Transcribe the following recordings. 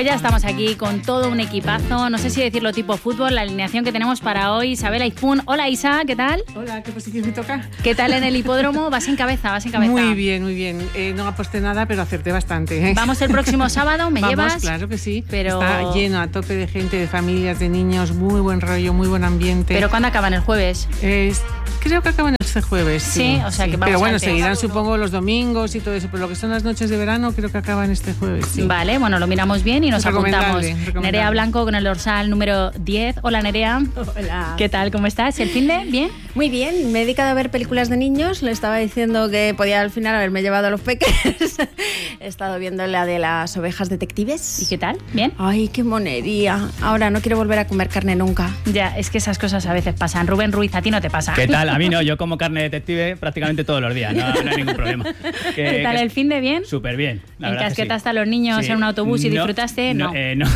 Pues ya estamos aquí con todo un equipazo, no sé si decirlo tipo fútbol, la alineación que tenemos para hoy. Isabel Aizpún. Hola Isa, ¿qué tal? Hola, ¿qué posición me toca? ¿Qué tal en el hipódromo? Vas en cabeza. Muy bien, muy bien. No aposté nada, pero acerté bastante. Vamos el próximo sábado, ¿me llevas? Claro que sí. Pero... Está lleno, a tope de gente, de familias, de niños, muy buen rollo, muy buen ambiente. ¿Pero cuándo acaban? ¿El jueves? Creo que acaban este jueves. Sí, o sea que vamos. Pero bueno, antes. seguirán supongo los domingos y todo eso, pero lo que son las noches de verano creo que acaban este jueves. Sí. Vale, bueno, lo miramos bien y nos apuntamos. Nerea Blanco Blanco con el dorsal número 10. Hola Nerea. Hola. ¿Qué tal? ¿Cómo estás? ¿El finde? ¿Bien? Muy bien, me he dedicado a ver películas de niños. Le estaba diciendo que podía al final haberme llevado a los peques. He estado viendo la de las ovejas detectives. ¿Y qué tal? ¿Bien? Ay, qué monería. Ahora no quiero volver a comer carne nunca. Ya, es que esas cosas a veces pasan. Rubén Ruiz, ¿a ti no te pasa? ¿Qué tal? A mí no, yo como carne detective prácticamente todos los días, no hay ningún problema. ¿Qué tal el finde? ¿Bien? Súper bien. ¿Encasquetaste a los niños en un autobús y disfrutaste? No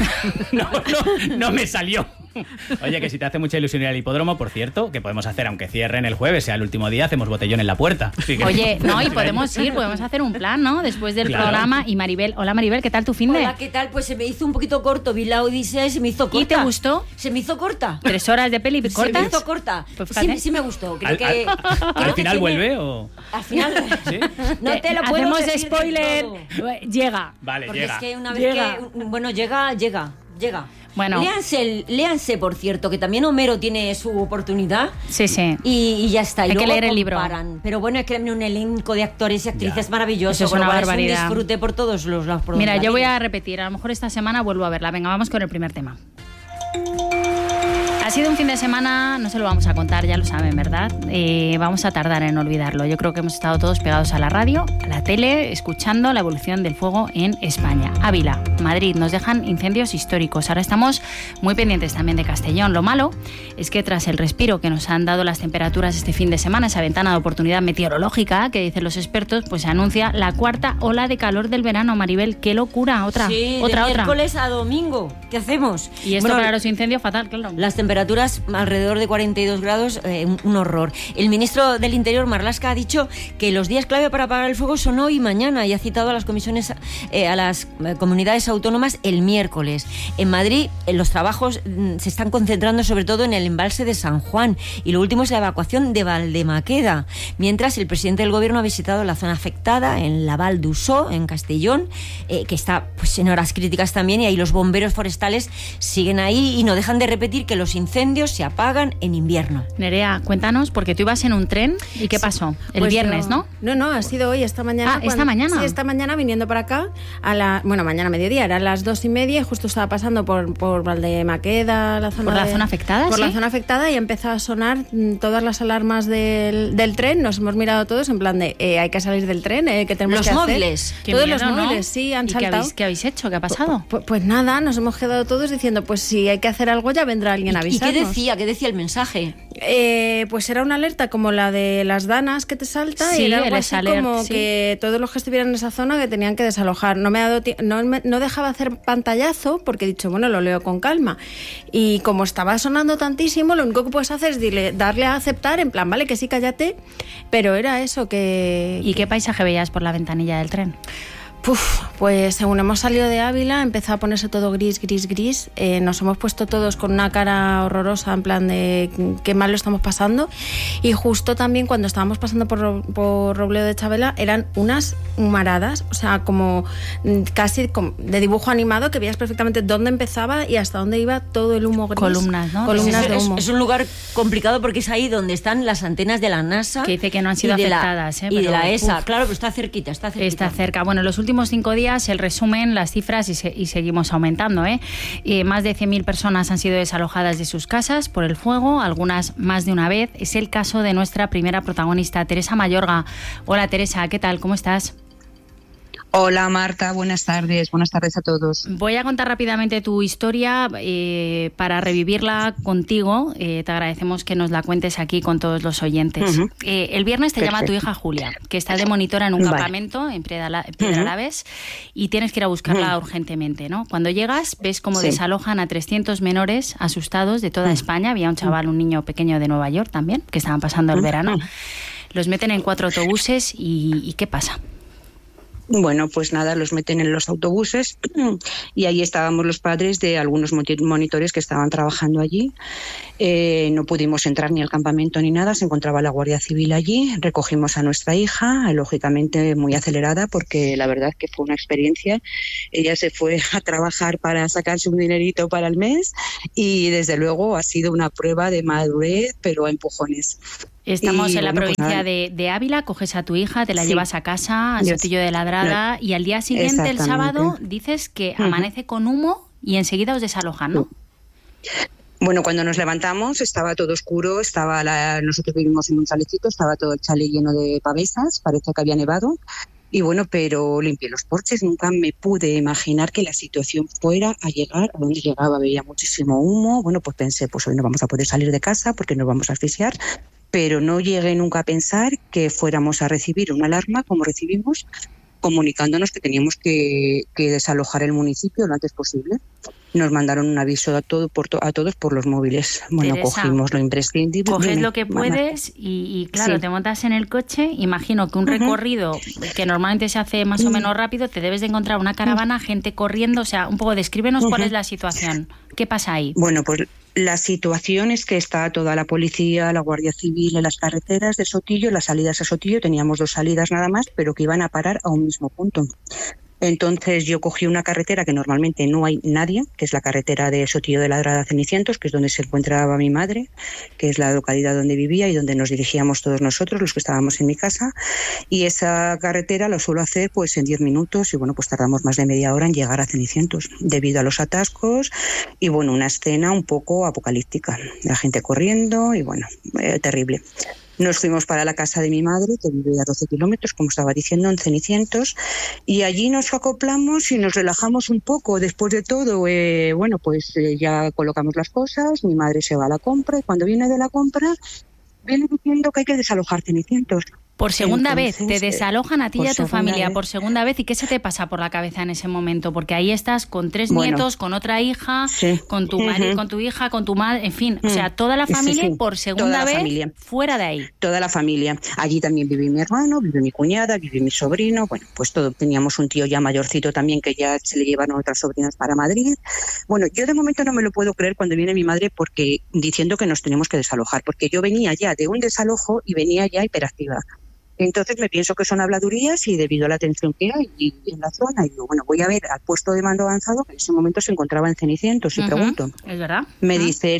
me salió. Oye, que si te hace mucha ilusión ir al hipódromo, por cierto, que podemos hacer, aunque cierren el jueves, sea el último día, hacemos botellón en la puerta. Oye, no, y podemos hacer un plan, ¿no? Después del programa. Y Maribel, hola Maribel, ¿qué tal tu finde? Hola, ¿qué tal? Pues se me hizo un poquito corto, vi la Odisea y se me hizo corta. ¿Y te gustó? Se me hizo corta. 3 horas de peli cortas. Se me hizo corta. Pues sí me gustó. Creo que ¿Al final vuelve o...? Al final... ¿Sí? No te lo puedo decir. Hacemos spoiler. Llega. Vale, porque llega. Es que una vez que... Bueno, llega. Bueno. Léanse, por cierto, que también Homero tiene su oportunidad. Sí. Y ya está. Hay que leer el libro. Pero bueno, es que hay un elenco de actores y actrices maravilloso. Eso es una barbaridad. Es un disfrute por todos los lados. Mira, yo voy a repetir. A lo mejor esta semana vuelvo a verla. Venga, vamos con el primer tema. Ha sido un fin de semana, no se lo vamos a contar, ya lo saben, ¿verdad? Vamos a tardar en olvidarlo. Yo creo que hemos estado todos pegados a la radio, a la tele, escuchando la evolución del fuego en España. Ávila, Madrid, nos dejan incendios históricos. Ahora estamos muy pendientes también de Castellón. Lo malo es que tras el respiro que nos han dado las temperaturas este fin de semana, esa ventana de oportunidad meteorológica que dicen los expertos, pues se anuncia la cuarta ola de calor del verano. Maribel, qué locura, otra. Miércoles a domingo, ¿qué hacemos? Y esto para los incendios fatal, claro. Las temperaturas alrededor de 42 grados, un horror. El ministro del Interior, Marlaska, ha dicho que los días clave para apagar el fuego son hoy y mañana y ha citado a las comisiones, a las comunidades autónomas el miércoles. En Madrid, los trabajos se están concentrando sobre todo en el embalse de San Juan y lo último es la evacuación de Valdemaqueda, mientras el presidente del gobierno ha visitado la zona afectada en la Val d'Usó, en Castellón, que está pues en horas críticas también, y ahí los bomberos forestales siguen ahí y no dejan de repetir que los incendios se apagan en invierno. Nerea, cuéntanos, porque tú ibas en un tren y ¿qué pasó? El viernes, ¿no? No, ha sido hoy, esta mañana. ¿Esta mañana? Sí, esta mañana viniendo para acá, mañana mediodía, eran las 2:30 y justo estaba pasando por Valdemaqueda, la zona afectada, por ¿sí? la zona afectada y empezó a sonar todas las alarmas del tren. Nos hemos mirado todos en plan de hay que salir del tren, que tenemos los que móviles. hacer. Todos los móviles, sí, han saltado. ¿Qué habéis hecho? ¿Qué ha pasado? Pues nada, nos hemos quedado todos diciendo, pues si hay que hacer algo ya vendrá alguien a avisarnos. ¿Qué decía el mensaje? Pues era una alerta como la de las danas que te salta, sí, y era algo así como sí, que todos los que estuvieran en esa zona que tenían que desalojar. No dejaba hacer pantallazo porque he dicho, bueno, lo leo con calma. Y como estaba sonando tantísimo, lo único que puedes hacer es darle a aceptar, en plan, vale, que sí, cállate, pero era eso que... ¿Y qué paisaje veías por la ventanilla del tren? Pues según hemos salido de Ávila empezó a ponerse todo gris. Nos hemos puesto todos con una cara horrorosa en plan de qué mal lo estamos pasando, y justo también cuando estábamos pasando por Robledo de Chabela eran unas humaradas, o sea, como casi de dibujo animado, que veías perfectamente dónde empezaba y hasta dónde iba todo el humo gris. Columnas, ¿no? Columnas de humo. Es un lugar complicado porque es ahí donde están las antenas de la NASA, que dice que no han sido afectadas, y de la ESA, claro, pero está cerquita. Está cerca. Bueno, los últimos 5 días, el resumen, las cifras, y seguimos aumentando, más de 100.000 personas han sido desalojadas de sus casas por el fuego, algunas más de una vez. Es el caso de nuestra primera protagonista, Teresa Mayorga. Hola Teresa, ¿qué tal? ¿Cómo estás? Hola Marta, buenas tardes a todos. Voy a contar rápidamente tu historia para revivirla contigo. Te agradecemos que nos la cuentes aquí con todos los oyentes. El viernes te llama tu hija Julia, que está de monitora en un campamento en Piedralaves, y tienes que ir a buscarla urgentemente, ¿no? Cuando llegas ves cómo desalojan a 300 menores asustados de toda España. Había un niño pequeño de Nueva York también, que estaban pasando el verano. Los meten en 4 autobuses y ¿qué pasa? Bueno, pues nada, los meten en los autobuses y ahí estábamos los padres de algunos monitores que estaban trabajando allí. No pudimos entrar ni al campamento ni nada, se encontraba la Guardia Civil allí, recogimos a nuestra hija, lógicamente muy acelerada porque la verdad que fue una experiencia. Ella se fue a trabajar para sacarse un dinerito para el mes y desde luego ha sido una prueba de madurez, pero a empujones. Estamos en la provincia de Ávila, coges a tu hija, te la llevas a casa, al Sotillo de Ladrada, y al día siguiente, el sábado, dices que amanece con humo y enseguida os desalojan, ¿no? Bueno, cuando nos levantamos estaba todo oscuro, nosotros vivimos en un chalecito, estaba todo el chalet lleno de pavesas, parece que había nevado. Y bueno, pero limpié los porches, nunca me pude imaginar que la situación fuera a llegar a donde llegaba, veía muchísimo humo. Bueno, pues pensé, pues hoy no vamos a poder salir de casa porque nos vamos a asfixiar, pero no llegué nunca a pensar que fuéramos a recibir una alarma como recibimos, comunicándonos que teníamos que desalojar el municipio lo antes posible. Nos mandaron un aviso a todos por los móviles. Bueno, Teresa, cogimos lo imprescindible. Coges lo que puedes y claro, te montas en el coche. Imagino que un recorrido que normalmente se hace más o menos rápido, te debes de encontrar una caravana, gente corriendo. O sea, un poco descríbenos cuál es la situación. ¿Qué pasa ahí? Bueno, pues la situación es que está toda la policía, la Guardia Civil en las carreteras de Sotillo. Las salidas a Sotillo, teníamos 2 salidas nada más, pero que iban a parar a un mismo punto. Entonces yo cogí una carretera que normalmente no hay nadie, que es la carretera de Sotillo de Ladrada a Cenicientos, que es donde se encontraba mi madre, que es la localidad donde vivía y donde nos dirigíamos todos nosotros, los que estábamos en mi casa. Y esa carretera la suelo hacer pues en 10 minutos y bueno, pues tardamos más de media hora en llegar a Cenicientos, debido a los atascos y bueno, una escena un poco apocalíptica, la gente corriendo y bueno, terrible. Nos fuimos para la casa de mi madre, que vive a 12 kilómetros, como estaba diciendo, en Cenicientos, y allí nos acoplamos y nos relajamos un poco. Después de todo, ya colocamos las cosas, mi madre se va a la compra, y cuando viene de la compra, viene diciendo que hay que desalojar Cenicientos. Por segunda vez, te desalojan a ti y a tu familia por segunda vez. ¿Y qué se te pasa por la cabeza en ese momento? Porque ahí estás con 3 nietos, con otra hija, con tu marido, con tu hija, con tu madre, en fin, o sea, toda la familia por segunda vez fuera de ahí. Toda la familia. Allí también vive mi hermano, vive mi cuñada, vive mi sobrino, bueno, pues todo. Teníamos un tío ya mayorcito también que ya se le llevaron otras sobrinas para Madrid. Bueno, yo de momento no me lo puedo creer cuando viene mi madre porque diciendo que nos tenemos que desalojar, porque yo venía ya de un desalojo y venía ya hiperactiva. Entonces me pienso que son habladurías y debido a la tensión que hay en la zona, y digo, bueno, voy a ver al puesto de mando avanzado que en ese momento se encontraba en Cenicientos y pregunto. ¿Es verdad? Me dice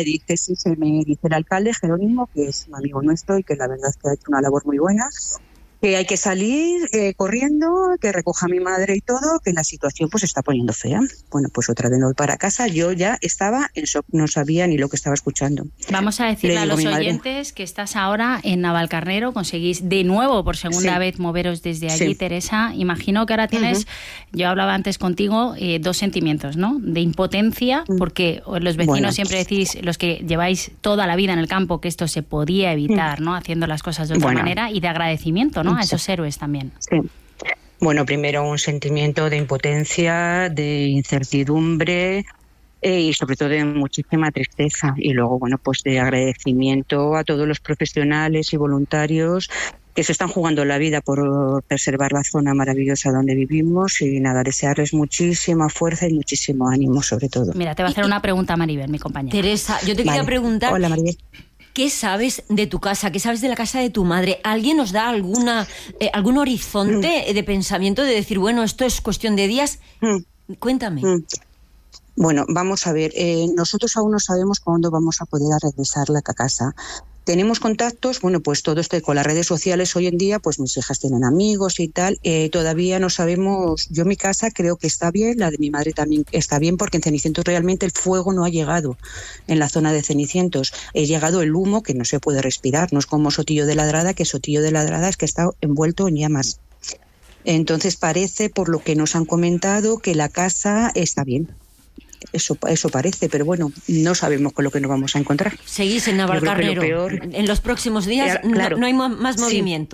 el alcalde Jerónimo, que es un amigo nuestro y que la verdad es que ha hecho una labor muy buena, que hay que salir corriendo, que recoja a mi madre y todo, que la situación pues se está poniendo fea. Bueno, pues otra vez me voy para casa. Yo ya estaba en shock, no sabía ni lo que estaba escuchando. Vamos a decirle a los oyentes que estás ahora en Navalcarnero, conseguís de nuevo por segunda vez moveros desde allí, Teresa. Imagino que ahora tienes, yo hablaba antes contigo, 2 sentimientos, ¿no? De impotencia, porque los vecinos siempre decís, los que lleváis toda la vida en el campo, que esto se podía evitar, ¿no? Haciendo las cosas de otra manera, y de agradecimiento, ¿no? A esos héroes también. Sí. Bueno, primero un sentimiento de impotencia, de incertidumbre y sobre todo de muchísima tristeza. Y luego, bueno, pues de agradecimiento a todos los profesionales y voluntarios que se están jugando la vida por preservar la zona maravillosa donde vivimos y nada, desearles muchísima fuerza y muchísimo ánimo sobre todo. Mira, te va a hacer una pregunta Maribel, mi compañera. Teresa, yo te quería preguntar... Hola, Maribel. ¿Qué sabes de tu casa? ¿Qué sabes de la casa de tu madre? ¿Alguien nos da algún horizonte de pensamiento de decir, bueno, esto es cuestión de días? Cuéntame. Bueno, vamos a ver. Nosotros aún no sabemos cuándo vamos a poder regresar a la casa. Tenemos contactos, bueno, pues todo esto con las redes sociales hoy en día, pues mis hijas tienen amigos y tal, todavía no sabemos. Yo mi casa creo que está bien, la de mi madre también está bien, porque en Cenicientos realmente el fuego no ha llegado en la zona de Cenicientos. Ha llegado el humo que no se puede respirar, no es como Sotillo de Ladrada, que Sotillo de Ladrada es que está envuelto en llamas. Entonces parece, por lo que nos han comentado, que la casa está bien. Eso parece, pero bueno, no sabemos con lo que nos vamos a encontrar. Seguís en Navalcarnero. En los próximos días claro, no hay más movimiento.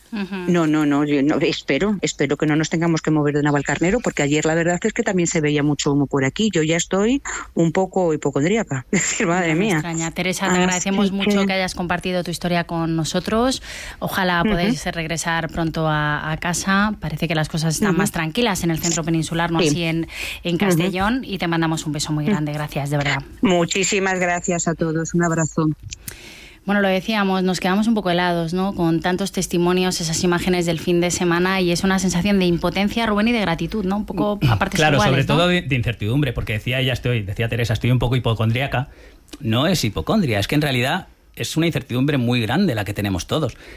No, yo no, espero que no nos tengamos que mover de Navalcarnero, porque ayer la verdad es que también se veía mucho humo por aquí. Yo ya estoy un poco hipocondríaca, decir, madre mía. Extraña. Teresa, te agradecemos mucho que hayas compartido tu historia con nosotros. Ojalá podáis regresar pronto a casa. Parece que las cosas están más tranquilas en el centro peninsular, no así en Castellón, y te mandamos un beso muy grande. Gracias, de verdad. Muchísimas gracias a todos. Un abrazo. Bueno, lo decíamos, nos quedamos un poco helados, ¿no? Con tantos testimonios, esas imágenes del fin de semana, y es una sensación de impotencia, Rubén, y de gratitud, ¿no? Un poco a partes claro, iguales, sobre ¿no? todo de incertidumbre, porque decía Teresa, estoy un poco hipocondríaca. No es hipocondria, es que en realidad es una incertidumbre muy grande la que tenemos todos.